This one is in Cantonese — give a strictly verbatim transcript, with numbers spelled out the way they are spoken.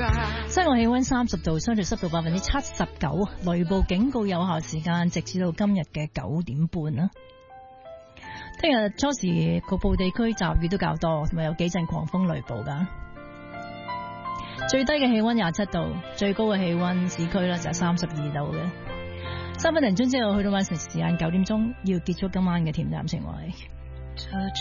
室外氣溫三十度，相對濕度百分之七十九，雷暴警告有效時間直至到今日嘅九點半啦。聽日初時局部地區驟雨都較多，同埋有幾陣狂風雷暴噶。最低嘅氣溫廿七度，最高嘅氣溫市區咧就係三十二度嘅。三分零鐘之後去到晚上時間九點鐘，要結束今晚嘅甜淡情懷。